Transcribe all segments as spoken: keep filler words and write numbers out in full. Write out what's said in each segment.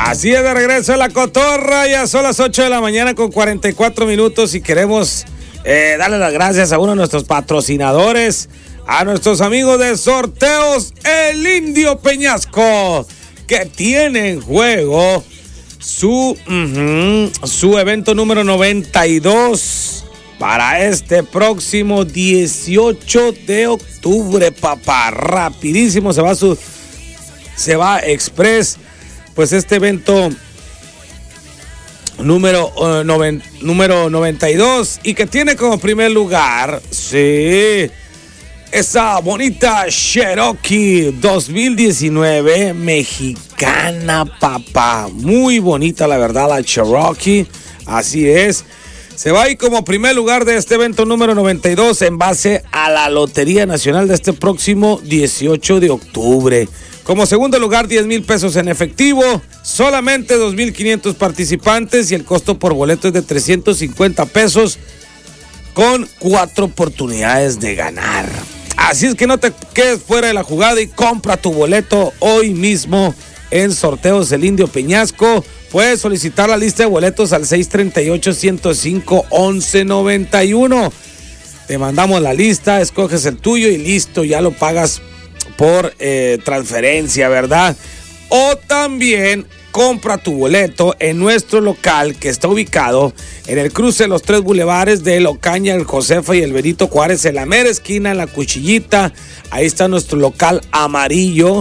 Así es, de regreso a La Cotorra, ya son las ocho de la mañana con cuarenta y cuatro minutos y queremos eh, darle las gracias a uno de nuestros patrocinadores, a nuestros amigos de Sorteos El Indio Peñasco, que tiene en juego su, uh-huh, su evento número noventa y dos para este próximo dieciocho de octubre, papá. Rapidísimo se va su, se va Express. Pues este evento número, uh, noven, número noventa y dos y que tiene como primer lugar, sí, esa bonita Cherokee dos mil diecinueve mexicana, papá. Muy bonita, la verdad, la Cherokee. Así es. Se va a ir como primer lugar de este evento número noventa y dos en base a la Lotería Nacional de este próximo dieciocho de octubre. Como segundo lugar, diez mil pesos en efectivo, solamente dos mil quinientos participantes y el costo por boleto es de trescientos cincuenta pesos con cuatro oportunidades de ganar. Así es que no te quedes fuera de la jugada y compra tu boleto hoy mismo en Sorteos El Indio Peñasco. Puedes solicitar la lista de boletos al seis tres ocho, uno cero cinco, once noventa y uno. Te mandamos la lista, escoges el tuyo y listo, ya lo pagas por eh, transferencia, ¿verdad? O también compra tu boleto en nuestro local que está ubicado en el cruce de los tres bulevares de Ocaña, el Josefa y el Benito Juárez, en la mera esquina, en la Cuchillita. Ahí está nuestro local amarillo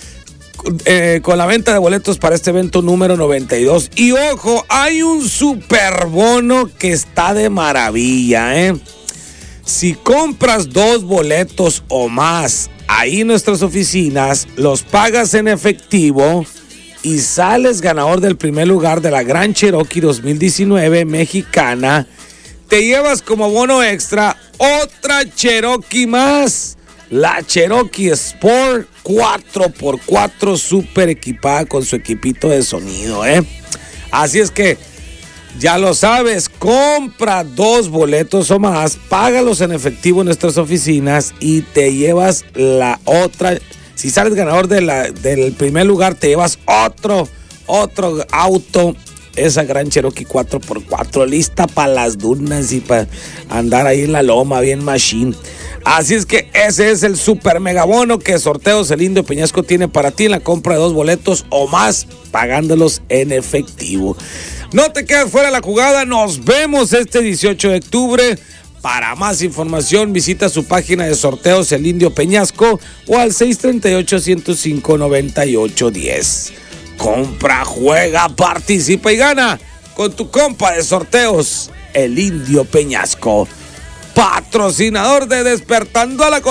eh, con la venta de boletos para este evento número noventa y dos. Y ojo, hay un super bono que está de maravilla, ¿eh? Si compras dos boletos o más ahí en nuestras oficinas, los pagas en efectivo y sales ganador del primer lugar de la Gran Cherokee dos mil diecinueve mexicana, te llevas como bono extra otra Cherokee más, la Cherokee Sport cuatro por cuatro super equipada con su equipito de sonido, ¿eh? Así es que ya lo sabes, compra dos boletos o más, págalos en efectivo en nuestras oficinas y te llevas la otra. Si sales ganador de la, del primer lugar, te llevas otro, otro auto, esa Gran Cherokee cuatro por cuatro, lista para las dunas y para andar ahí en la loma, bien machine. Así es que ese es el super megabono que Sorteos El Indio Peñasco tiene para ti en la compra de dos boletos o más, pagándolos en efectivo. No te quedes fuera de la jugada, nos vemos este dieciocho de octubre. Para más información visita su página de Sorteos El Indio Peñasco o al seis tres ocho, uno cero cinco, nueve ocho uno cero. Compra, juega, participa y gana con tu compa de Sorteos El Indio Peñasco, patrocinador de Despertando a la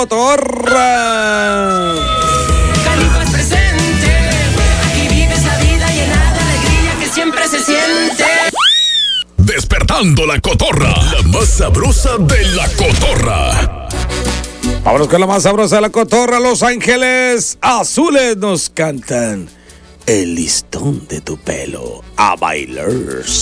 Cotorra. Califas presente, aquí vives la vida llena de alegría que siempre se siente. Despertando la Cotorra, la más sabrosa de la Cotorra. Vámonos con la más sabrosa de la Cotorra. Los Ángeles Azules nos cantan El listón de tu pelo a bailar.